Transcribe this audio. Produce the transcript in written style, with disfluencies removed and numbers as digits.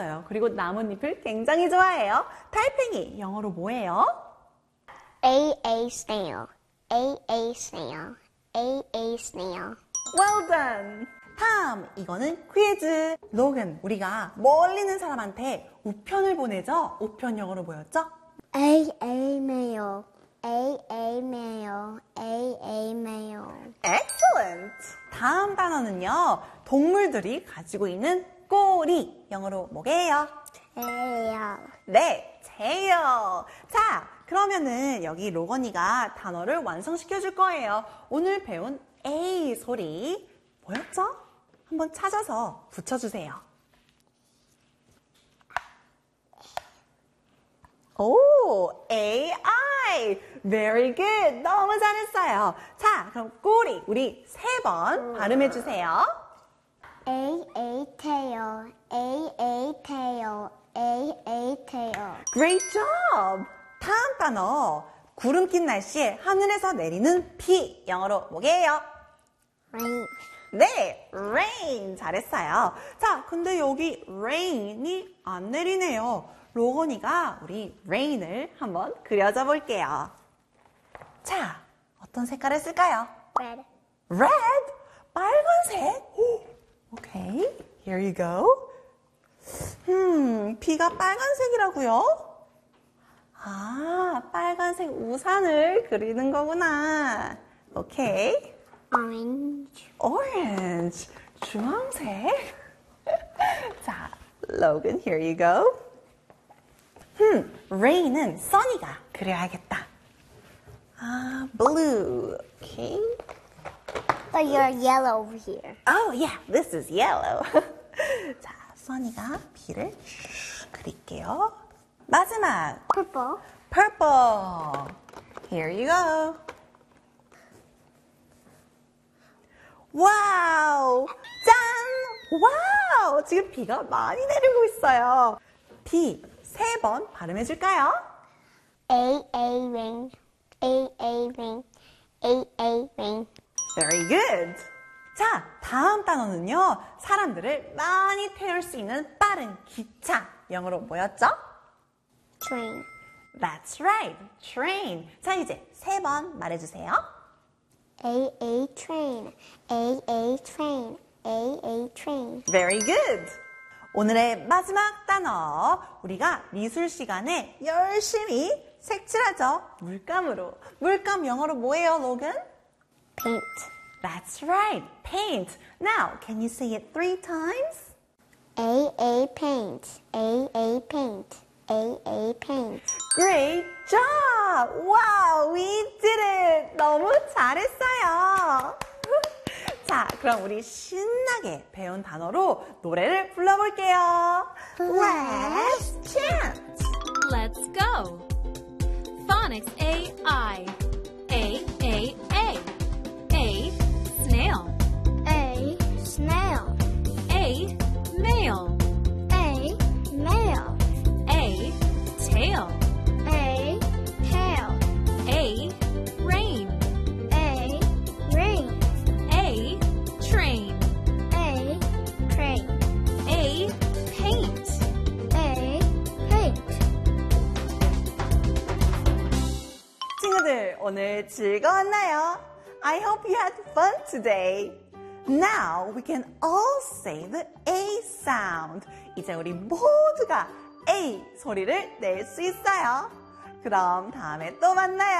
잘했어요. 그리고 나뭇잎을 굉장히 좋아해요. 달팽이 영어로 뭐예요? A snail. A snail. A snail. Well done! 다음, 이거는 퀴즈. 로건, 우리가 멀리 있는 사람한테 우편을 보내죠? 우편 영어로 뭐였죠? A mail. A mail. A mail. Excellent! 다음 단어는요, 동물들이 가지고 있는 꼬리. 영어로 뭐게요? tail. 네, tail. 자, 그러면은 여기 로건이가 단어를 완성시켜 줄 거예요. 오늘 배운 A 소리 뭐였죠? 한번 찾아서 붙여주세요. 오, AI. Very good. 너무 잘했어요. 자, 그럼 꼬리 우리 3번 발음해 주세요. A tail. A tail. A tail. Great job. 다음 단어. 구름 낀 날씨에 하늘에서 내리는 비. 영어로 뭐게요? Rain. 네, rain. 잘했어요. 자, 근데 여기 rain이 안 내리네요. 로건이가 우리 rain을 한번 그려줘 볼게요. 자, 어떤 색깔을 쓸까요? Red. Red? 빨간색? 오케이, here you go. 비가 빨간색이라고요? 아, 빨간색 우산을 그리는 거구나. 오케이. Orange. Orange. 주황색. 자, Logan, here you go. Rain은 써니가 그려야겠다. 아, blue. Okay. But you're yellow over here. Oh, yeah, this is yellow. 자, 써니가 비를 그릴게요. 마지막. Purple. Purple. Here you go. 와우! 짠! 와우! 지금 비가 많이 내리고 있어요. 비 3번 발음해 줄까요? A rain. A rain. A rain. Very good. 자, 다음 단어는요. 사람들을 많이 태울 수 있는 빠른 기차. 영어로 뭐였죠? Train. That's right. Train. 자, 이제 3번 말해주세요. A train. A train. A train. Very good. 오늘의 마지막 단어. 우리가 미술 시간에 열심히 색칠하죠. 물감으로. 물감 영어로 뭐예요, 로건? Paint. That's right. Paint. Now, can you say it 3 times? A paint. A paint. A paint. Great job! Wow, we did it! 너무 잘했어요. 자, 그럼 우리 신나게 배운 단어로 노래를 불러볼게요. Last chance! Let's go! Phonics AI. A, A, A. A, snail. A snail. A, male. A male. A, tail. A tail. A, rain. A rain. A, train. A train. A, paint. A paint. 친구들, 오늘 즐거웠나요? I hope you had fun today. Now we can all say the A sound. 이제 우리 모두가 A 소리를 낼 수 있어요. 그럼 다음에 또 만나요.